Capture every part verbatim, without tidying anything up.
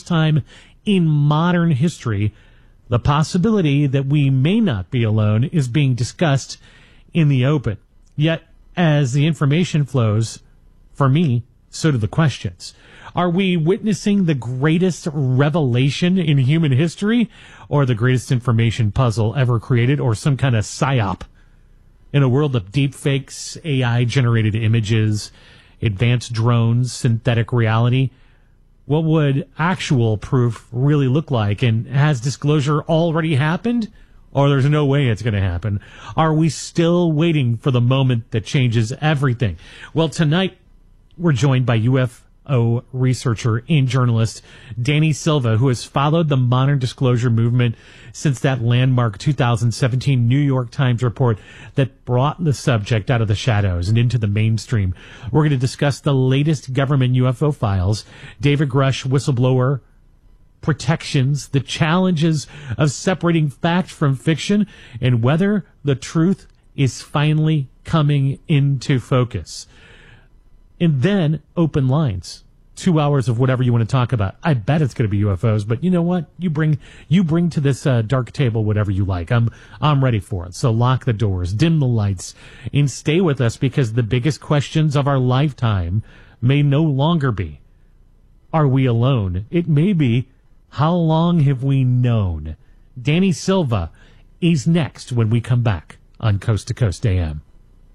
first time in modern history, the possibility that we may not be alone is being discussed in the open. Yet, as the information flows, for me, so do the questions. Are we witnessing the greatest revelation in human history, or the greatest information puzzle ever created, or some kind of psyop? In a world of deepfakes, A I-generated images, advanced drones, synthetic reality, what would actual proof really look like? And has disclosure already happened? Or there's no way it's going to happen? Are we still waiting for the moment that changes everything? Well, tonight we're joined by U F O researcher and journalist Danny Silva, who has followed the modern disclosure movement since that landmark two thousand seventeen New York Times report that brought the subject out of the shadows and into the mainstream. We're going to discuss the latest government U F O files, David Grush whistleblower protections, the challenges of separating fact from fiction, and whether the truth is finally coming into focus. And then open lines. Two hours of whatever you want to talk about. I bet it's going to be U F Os, but you know what? You bring you bring to this uh, dark table whatever you like. I'm I'm ready for it. So lock the doors, dim the lights, and stay with us, because the biggest questions of our lifetime may no longer be, are we alone? It may be, how long have we known? Danny Silva is next when we come back on Coast to Coast A M.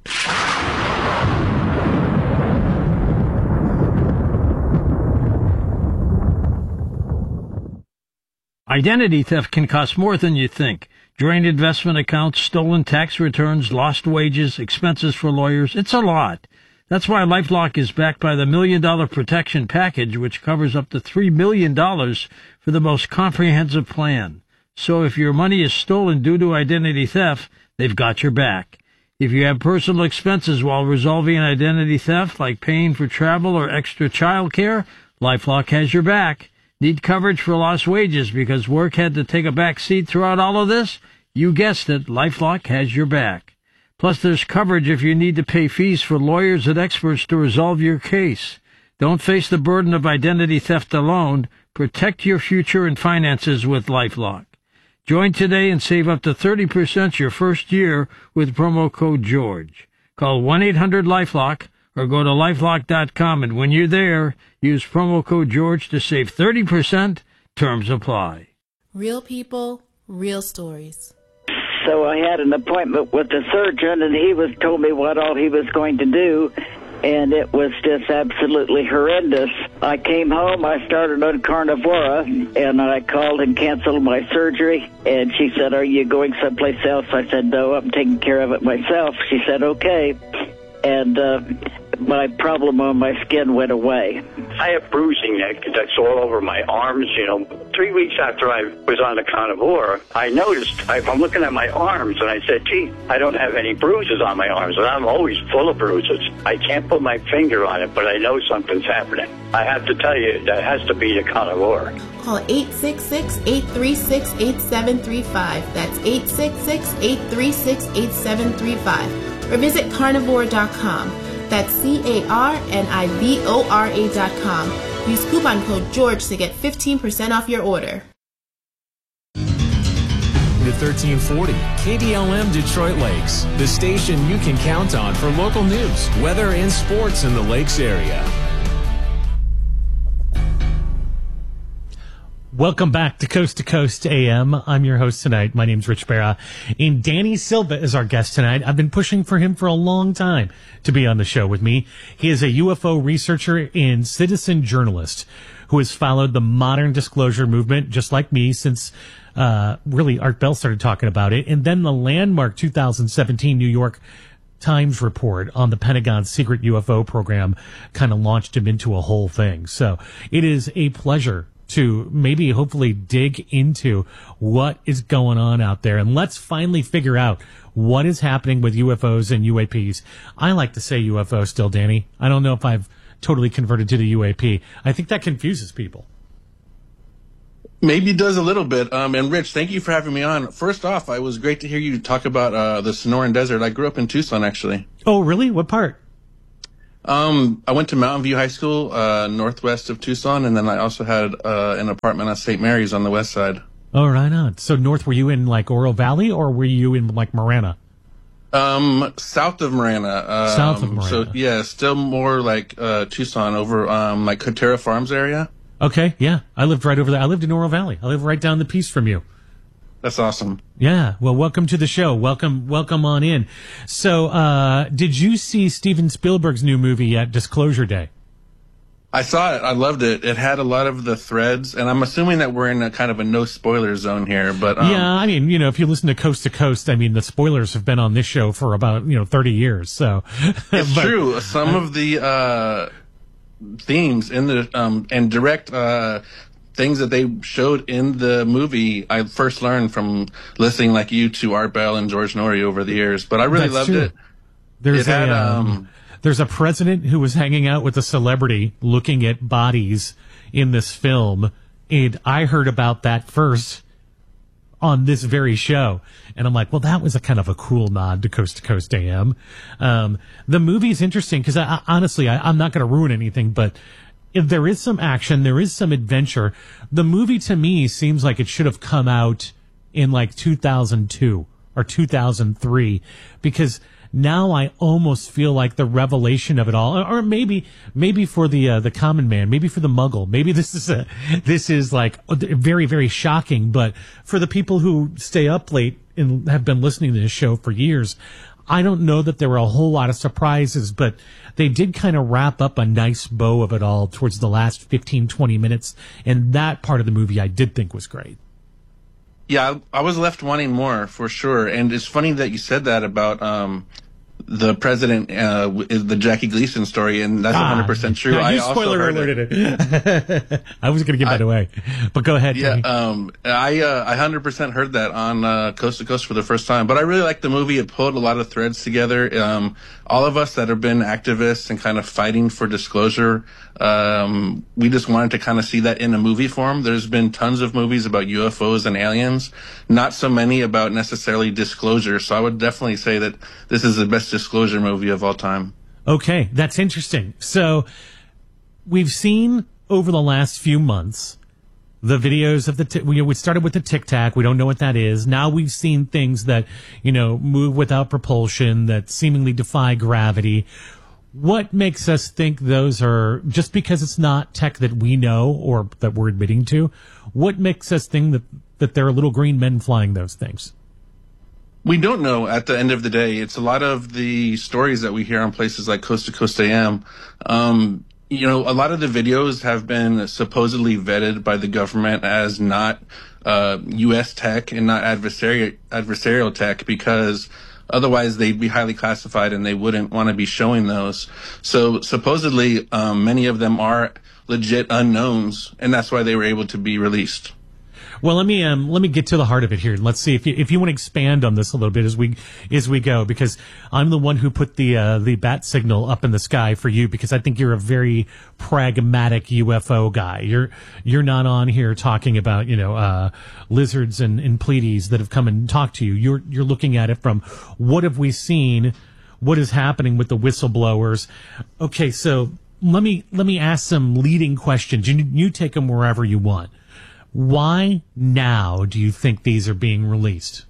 Identity theft can cost more than you think. Drained investment accounts, stolen tax returns, lost wages, expenses for lawyers. It's a lot. That's why LifeLock is backed by the Million Dollar Protection Package, which covers up to three million dollars for the most comprehensive plan. So if your money is stolen due to identity theft, they've got your back. If you have personal expenses while resolving an identity theft, like paying for travel or extra child care, LifeLock has your back. Need coverage for lost wages because work had to take a back seat throughout all of this? You guessed it, LifeLock has your back. Plus, there's coverage if you need to pay fees for lawyers and experts to resolve your case. Don't face the burden of identity theft alone. Protect your future and finances with LifeLock. Join today and save up to thirty percent your first year with promo code George. Call one eight hundred LifeLock or go to lifelock dot com, and when you're there, use promo code George to save thirty percent. Terms apply. Real people, real stories. So I had an appointment with the surgeon, and he was told me what all he was going to do, and it was just absolutely horrendous. I came home, I started on Carnivora, and I called and canceled my surgery, and she said, "Are you going someplace else?" I said, "No, I'm taking care of it myself." She said, "Okay." And uh, my problem on my skin went away. I have bruising that, that's all over my arms, you know. Three weeks after I was on the Carnivora, I noticed, I, I'm looking at my arms, and I said, gee, I don't have any bruises on my arms, and I'm always full of bruises. I can't put my finger on it, but I know something's happening. I have to tell you, that has to be the Carnivora. Call eight six six, eight three six, eight seven three five. That's eight six six, eight three six, eight seven three five. Or visit carnivore dot com. That's C A R N I V O R A dot com. Use coupon code George to get fifteen percent off your order. The thirteen forty K B L M Detroit Lakes, the station you can count on for local news, weather, and sports in the Lakes area. Welcome back to Coast to Coast A M. I'm your host tonight. My name's Rich Barra, and Danny Silva is our guest tonight. I've been pushing for him for a long time to be on the show with me. He is a U F O researcher and citizen journalist who has followed the modern disclosure movement, just like me, since uh really Art Bell started talking about it, and then the landmark two thousand seventeen New York Times report on the Pentagon's secret U F O program kind of launched him into a whole thing. So it is a pleasure to maybe hopefully dig into what is going on out there. And let's finally figure out what is happening with U F Os and U A Ps. I like to say U F O still, Danny. I don't know if I've totally converted to the U A P. I think that confuses people. Maybe it does a little bit. Um, and Rich, thank you for having me on. First off, it was great to hear you talk about uh, the Sonoran Desert. I grew up in Tucson, actually. Oh, really? What part? Um, I went to Mountain View High School, uh, northwest of Tucson, and then I also had uh, an apartment at Saint Mary's on the west side. Oh, right on. So north, were you in like Oro Valley, or were you in like Marana? Um, south of Marana. Um, South of Marana. So yeah, still more like uh, Tucson, over um, like Cotera Farms area. Okay, yeah. I lived right over there. I lived in Oro Valley. I live right down the piece from you. That's awesome. Yeah. Well, welcome to the show. Welcome, welcome on in. So, uh, did you see Steven Spielberg's new movie at Disclosure Day? I saw it. I loved it. It had a lot of the threads, and I'm assuming that we're in a kind of a no spoiler zone here. But um, yeah, I mean, you know, if you listen to Coast to Coast, I mean, the spoilers have been on this show for about you know thirty years. So it's but, true. Some of the uh, themes in the um, and direct. Uh, things that they showed in the movie, I first learned from listening like you to Art Bell and George Norrie over the years. But I really That's loved true. it. There's it had, a um, um, there's a president who was hanging out with a celebrity looking at bodies in this film, and I heard about that first on this very show. And I'm like, well, that was a kind of a cool nod to Coast to Coast A M. Um, the movie is interesting because I, I, honestly, I, I'm not going to ruin anything, but if there is some action, there is some adventure. The movie to me seems like it should have come out in like two thousand two or two thousand three, because now I almost feel like the revelation of it all, or maybe, maybe for the, uh, the common man, maybe for the muggle, maybe this is a, this is like very, very shocking, but for the people who stay up late and have been listening to this show for years, I don't know that there were a whole lot of surprises, but they did kind of wrap up a nice bow of it all towards the last fifteen, twenty minutes. And that part of the movie I did think was great. Yeah, I, I was left wanting more for sure. And it's funny that you said that about um, the president, uh, is the Jackie Gleason story, and that's ah, one hundred percent true. No, you I spoiler also heard alerted it. it. I was going to give that I, away, but go ahead. Yeah, um, I uh, I one hundred percent heard that on uh, Coast to Coast for the first time. But I really liked the movie. It pulled a lot of threads together. Um, all of us that have been activists and kind of fighting for disclosure, um, we just wanted to kind of see that in a movie form. There's been tons of movies about U F Os and aliens, not so many about necessarily disclosure. So I would definitely say that this is the best disclosure movie of all time. Okay, that's interesting. So we've seen over the last few months the videos of the, t- we, we started with the Tic Tac. We don't know what that is. Now we've seen things that, you know, move without propulsion, that seemingly defy gravity. What makes us think those are, just because it's not tech that we know or that we're admitting to, what makes us think that, that there are little green men flying those things? We don't know at the end of the day. It's a lot of the stories that we hear on places like Coast to Coast A M. Um, you know, a lot of the videos have been supposedly vetted by the government as not uh, U S tech and not adversarial, adversarial tech, because otherwise they'd be highly classified and they wouldn't want to be showing those. So supposedly um, many of them are legit unknowns, and that's why they were able to be released. Well, let me um, let me get to the heart of it here. Let's see if you, if you want to expand on this a little bit as we as we go, because I'm the one who put the uh, the bat signal up in the sky for you, because I think you're a very pragmatic U F O guy. You're you're not on here talking about you know uh, lizards and, and Pleiades that have come and talked to you. You're you're looking at it from what have we seen, what is happening with the whistleblowers. Okay, so let me let me ask some leading questions. You you take them wherever you want. Why now do you think these are being released?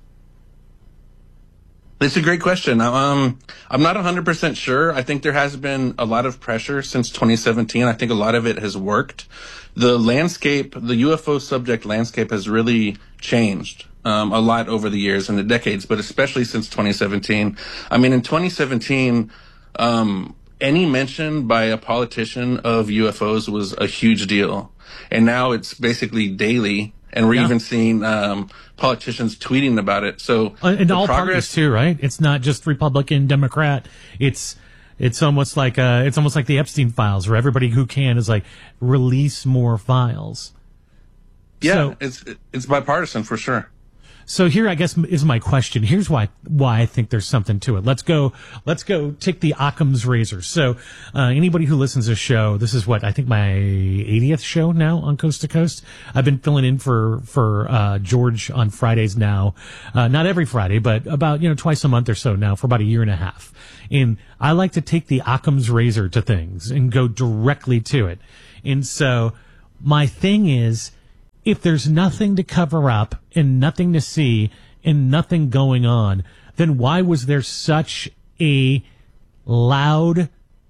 It's a great question. Um, I'm not one hundred percent sure. I think there has been a lot of pressure since twenty seventeen. I think a lot of it has worked. The landscape, the U F O subject landscape has really changed um, a lot over the years and the decades, but especially since twenty seventeen. I mean, in twenty seventeen, um, any mention by a politician of U F Os was a huge deal. And now it's basically daily, and we're yeah. even seeing um, politicians tweeting about it. So uh, and all progress, parties too, right? It's not just Republican, Democrat. It's it's almost like uh, it's almost like the Epstein files, where everybody who can is like release more files. Yeah, so, it's it's bipartisan for sure. So here, I guess, is my question. Here's why why I think there's something to it. Let's go. Let's go take the Occam's razor. So uh, anybody who listens to the show, this is what I think my eightieth show now on Coast to Coast. I've been filling in for for uh, George on Fridays now, uh, not every Friday, but about you know twice a month or so now for about a year and a half. And I like to take the Occam's razor to things and go directly to it. And so my thing is, if there's nothing to cover up and nothing to see and nothing going on, then why was there such a loud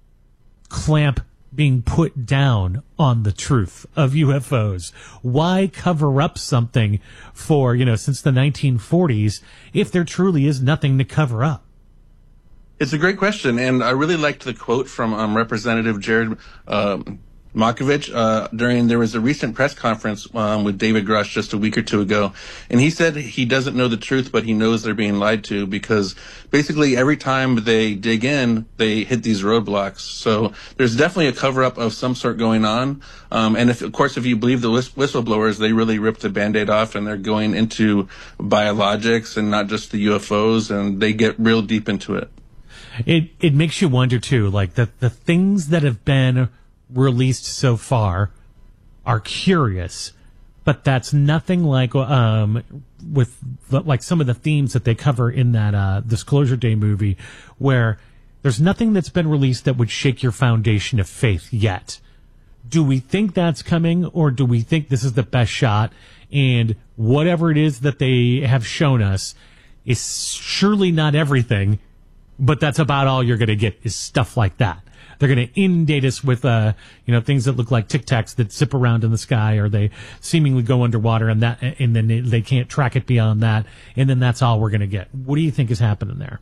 clamp being put down on the truth of U F Os? Why cover up something for, you know, since the nineteen forties if there truly is nothing to cover up? It's a great question, and I really liked the quote from um, Representative Jared um, Markovich, uh, during, there was a recent press conference, um, with David Grush just a week or two ago. And he said he doesn't know the truth, but he knows they're being lied to because basically every time they dig in, they hit these roadblocks. So there's definitely a cover up of some sort going on. Um, and if, of course, if you believe the whist- whistleblowers, they really ripped the Band-Aid off and they're going into biologics and not just the U F Os, and they get real deep into it. It, it makes you wonder too, like the, the things that have been released so far are curious, but that's nothing like um with the, like some of the themes that they cover in that uh Disclosure Day movie, where there's nothing that's been released that would shake your foundation of faith yet. Do we think that's coming, or do we think this is the best shot, and whatever it is that they have shown us is surely not everything, but that's about all you're going to get is stuff like that? They're going to inundate us with, uh, you know, things that look like Tic Tacs that zip around in the sky, or they seemingly go underwater, and that, and then they, they can't track it beyond that, and then that's all we're going to get. What do you think is happening there?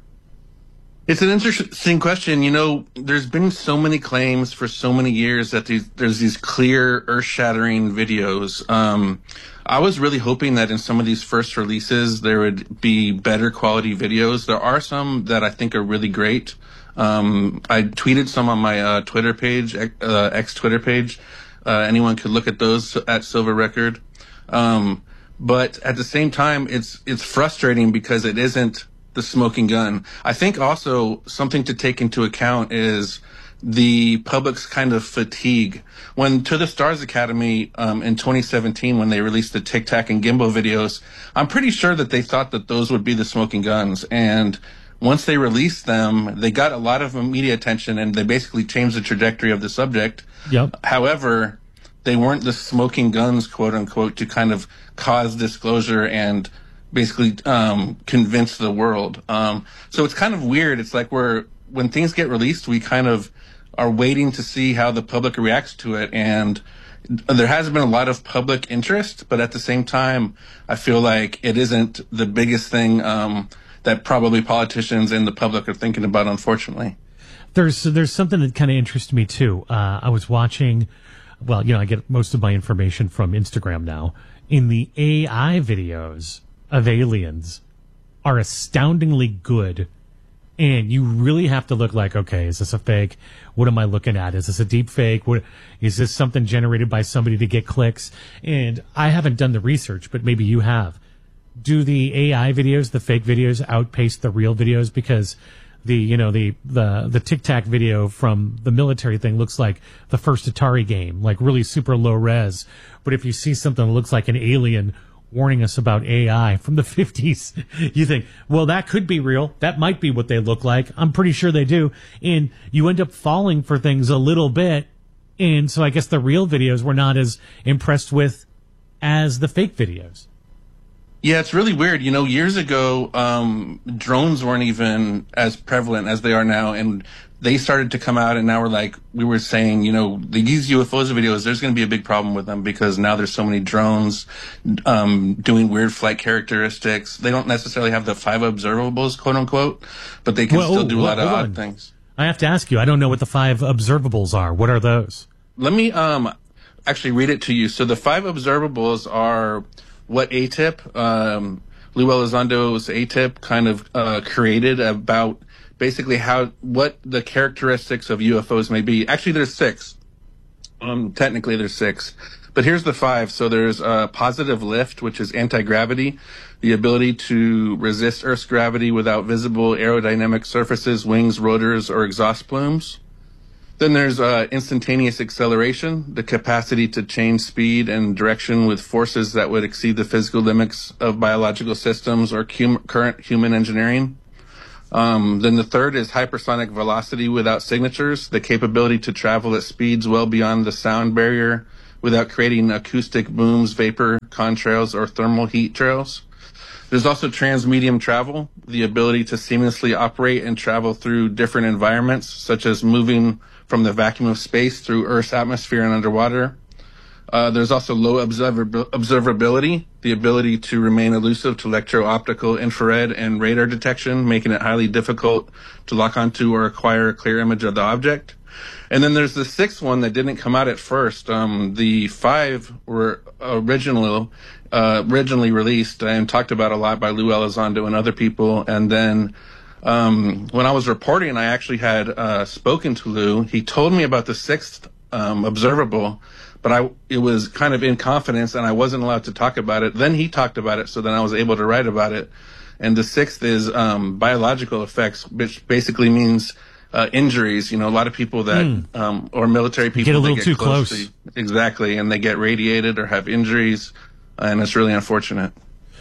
It's an interesting question. You know, there's been so many claims for so many years that these, there's these clear, earth-shattering videos. Um, I was really hoping that in some of these first releases there would be better quality videos. There are some that I think are really great. Um, I tweeted some on my uh, Twitter page, uh, ex-Twitter page. Uh, anyone could look at those at Silver Record. Um, but at the same time, it's it's frustrating because it isn't the smoking gun. I think also something to take into account is the public's kind of fatigue. When To the Stars Academy um, in twenty seventeen, when they released the Tic Tac and Gimbal videos, I'm pretty sure that they thought that those would be the smoking guns. And once they released them, they got a lot of media attention, and they basically changed the trajectory of the subject. Yep. However, they weren't the smoking guns, quote unquote, to kind of cause disclosure and basically um, convince the world. Um, so it's kind of weird. It's like we're, when things get released, we kind of are waiting to see how the public reacts to it. And there has been a lot of public interest, but at the same time, I feel like it isn't the biggest thing um, that probably politicians and the public are thinking about, unfortunately. There's there's something that kind of interests me too. Uh, I was watching, well, you know, I get most of my information from Instagram now. In the A I videos of aliens are astoundingly good, and you really have to look like, okay, is this a fake? What am I looking at? Is this a deep fake? What is this, something generated by somebody to get clicks? And I haven't done the research, but maybe you have. Do the A I videos, the fake videos, outpace the real videos? Because the, you know, the, the, the Tic Tac video from the military thing looks like the first Atari game, like really super low res. But if you see something that looks like an alien warning us about A I from the fifties, you think, well, that could be real. That might be what they look like. I'm pretty sure they do. And you end up falling for things a little bit. And so I guess the real videos we're not as impressed with as the fake videos. Yeah, it's really weird. You know, years ago, um, drones weren't even as prevalent as they are now, and they started to come out, and now we're like, we were saying, you know, these U F Os videos, there's going to be a big problem with them because now there's so many drones um, doing weird flight characteristics. They don't necessarily have the five observables, quote unquote, but they can well, still do a well, lot of odd on. things. I have to ask you, I don't know what the five observables are. What are those? Let me um, actually read it to you. So the five observables are what A T I P, um, Lou Elizondo's A T I P kind of uh, created about basically how, what the characteristics of U F Os may be. Actually, there's six. Um, technically there's six. But But here's the five. So there's uh, positive lift, which is anti-gravity, the ability to resist Earth's gravity without visible aerodynamic surfaces, wings, rotors, or exhaust plumes. Then there's uh, instantaneous acceleration, the capacity to change speed and direction with forces that would exceed the physical limits of biological systems or cum- current human engineering. Um, then the third is hypersonic velocity without signatures, the capability to travel at speeds well beyond the sound barrier without creating acoustic booms, vapor contrails, or thermal heat trails. There's also transmedium travel, the ability to seamlessly operate and travel through different environments, such as moving from the vacuum of space through Earth's atmosphere and underwater. Uh, there's also low observer- observability, the ability to remain elusive to electro-optical, infrared, and radar detection, making it highly difficult to lock onto or acquire a clear image of the object. And then there's the sixth one that didn't come out at first. Um, the five were original, uh, originally released and talked about a lot by Lou Elizondo and other people. And then um, when I was reporting, I actually had uh, spoken to Lou. He told me about the sixth um, observable, but I it was kind of in confidence, and I wasn't allowed to talk about it. Then he talked about it, so then I was able to write about it. And the sixth is um, biological effects, which basically means Uh, injuries. You know, a lot of people that, mm. um, or military people get a little get too close. close. To, exactly. And they get radiated or have injuries. And it's really unfortunate.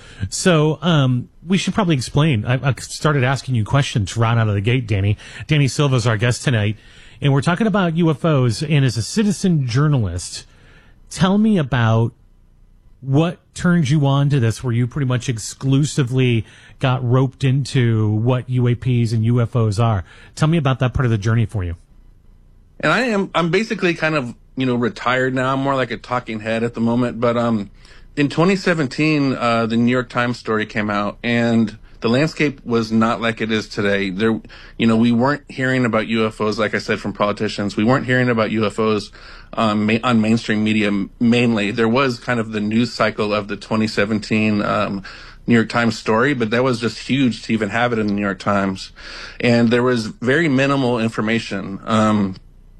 So, um, we should probably explain. I, I started asking you questions right out of the gate, Danny. Danny Silva is our guest tonight. And we're talking about U F Os. And as a citizen journalist, tell me about what turned you on to this, where you pretty much exclusively got roped into what U A Ps and U F Os are. Tell me about that part of the journey for you. And I am, I'm basically kind of, you know, retired now. I'm more like a talking head at the moment. But um, in twenty seventeen, uh, the New York Times story came out, and the landscape was not like it is today. There, you know, we weren't hearing about U F Os, like I said, from politicians. We weren't hearing about U F Os um, ma- on mainstream media mainly. There was kind of the news cycle of the twenty seventeen um, New York Times story, but that was just huge to even have it in the New York Times. And there was very minimal information. Um,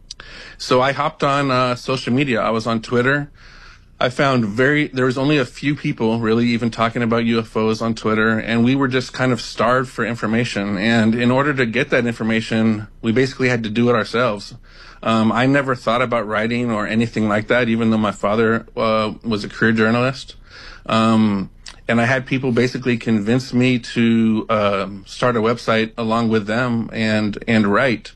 so I hopped on uh, social media. I was on Twitter. I found very, there was only a few people really even talking about U F Os on Twitter, and we were just kind of starved for information. And in order to get that information, we basically had to do it ourselves. Um, I never thought about writing or anything like that, even though my father uh, was a career journalist. Um, and I had people basically convince me to uh, start a website along with them and, and write.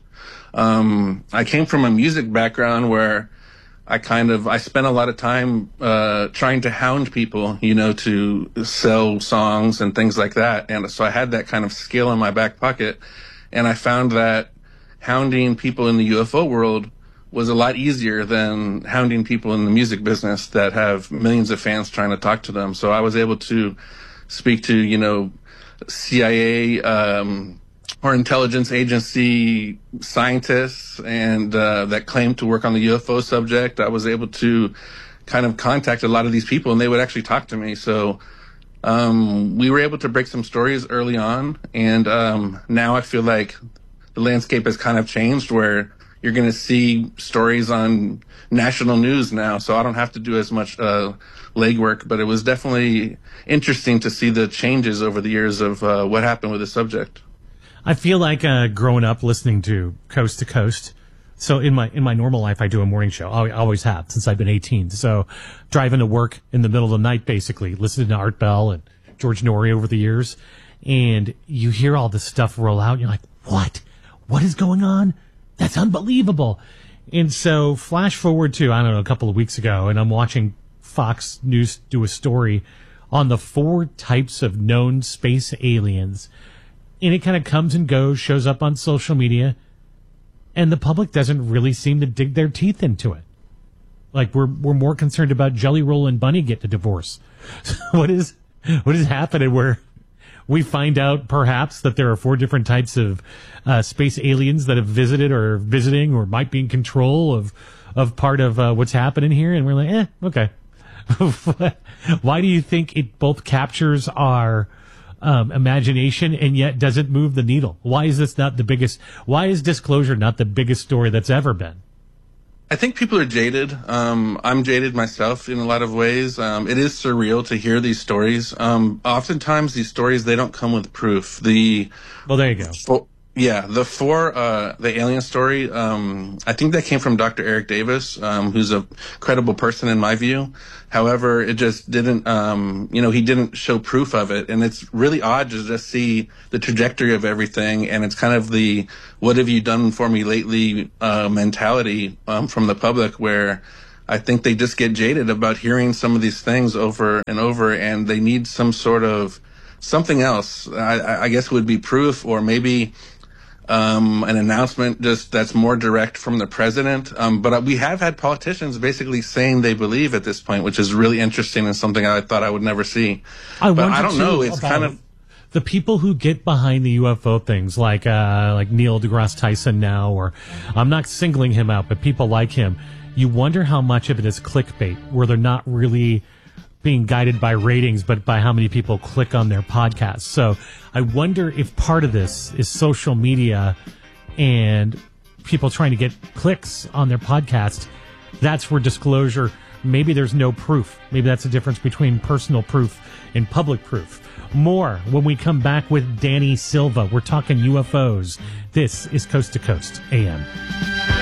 Um, I came from a music background where I kind of, I spent a lot of time, uh, trying to hound people, you know, to sell songs and things like that. And so I had that kind of skill in my back pocket. And I found that hounding people in the U F O world was a lot easier than hounding people in the music business that have millions of fans trying to talk to them. So I was able to speak to, you know, C I A, um, or intelligence agency scientists and uh, that claimed to work on the U F O subject. I was able to kind of contact a lot of these people, and they would actually talk to me. So um, we were able to break some stories early on, and um, now I feel like the landscape has kind of changed, where you're going to see stories on national news now, so I don't have to do as much uh, legwork. But it was definitely interesting to see the changes over the years of uh, what happened with the subject. I feel like uh, growing up listening to Coast to Coast. So in my in my normal life, I do a morning show. I always have since I've been eighteen. So driving to work in the middle of the night, basically listening to Art Bell and George Norrie over the years, and you hear all this stuff roll out. And you're like, what? What is going on? That's unbelievable. And so flash forward to, I don't know, a couple of weeks ago, and I'm watching Fox News do a story on the four types of known space aliens. And it kind of comes and goes, shows up on social media, and the public doesn't really seem to dig their teeth into it. Like, we're we're more concerned about Jelly Roll and Bunny getting a divorce. what is what is happening where we find out perhaps that there are four different types of uh, space aliens that have visited or visiting or might be in control of of part of uh, what's happening here, and we're like, eh, okay. Why do you think it both captures our Um, imagination and yet doesn't move the needle? Why is this not the biggest? Why is disclosure not the biggest story that's ever been? I think people are jaded. Um, I'm jaded myself in a lot of ways. Um, it is surreal to hear these stories. Um, oftentimes, these stories, they don't come with proof. The well, there you go. Fo- yeah, the four, uh, the alien story. Um, I think that came from Doctor Eric Davis, um, who's a credible person in my view. However, it just didn't. Um, you know, he didn't show proof of it, and it's really odd to just see the trajectory of everything. And it's kind of the "what have you done for me lately" uh, mentality um, from the public, where I think they just get jaded about hearing some of these things over and over, and they need some sort of something else. I, I guess would be proof, or maybe um, an announcement just that's more direct from the president. Um, but we have had politicians basically saying they believe at this point, which is really interesting and something I thought I would never see. I but I don't too, know. It's kind of the people who get behind the U F O things, like uh, like Neil deGrasse Tyson now, or I'm not singling him out, but people like him. You wonder how much of it is clickbait, where they're not really being guided by ratings, but by how many people click on their podcasts. So I wonder if part of this is social media and people trying to get clicks on their podcast. That's where disclosure, maybe there's no proof. Maybe that's the difference between personal proof and public proof. More when we come back with Danny Silva. We're talking U F Os. This is Coast to Coast A M.